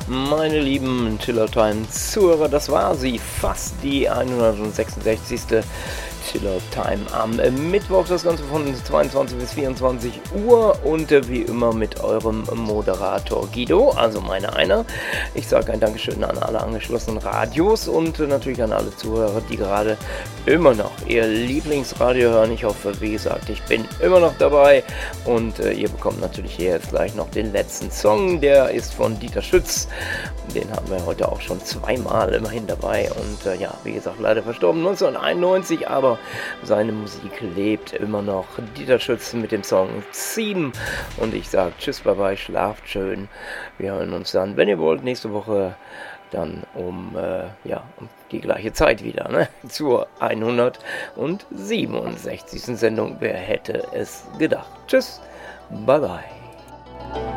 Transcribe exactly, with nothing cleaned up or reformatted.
Meine lieben Tiller Time Zuhörer, das war sie, fast die hundertsechsundsechzigste Tiller Time am Mittwoch, das Ganze von zweiundzwanzig bis vierundzwanzig Uhr und äh, wie immer mit eurem Moderator Guido, also meine einer. Ich sage ein Dankeschön an alle angeschlossenen Radios und äh, natürlich an alle Zuhörer, die gerade immer noch ihr Lieblingsradio hören. Ich hoffe, wie gesagt, ich bin immer noch dabei und äh, ihr bekommt natürlich hier jetzt gleich noch den letzten Song, der ist von Dieter Schütz. Den haben wir heute auch schon zweimal immerhin dabei und äh, ja, wie gesagt, leider verstorben neunzehnhunderteinundneunzig, aber seine Musik lebt immer noch. Dieter Schütz mit dem Song Theme und ich sage tschüss, bye bye, schlaft schön. Wir hören uns dann, wenn ihr wollt, nächste Woche dann um, äh, ja, um die gleiche Zeit wieder, ne? Zur hundertsiebenundsechzigsten Sendung. Wer hätte es gedacht? Tschüss, bye bye.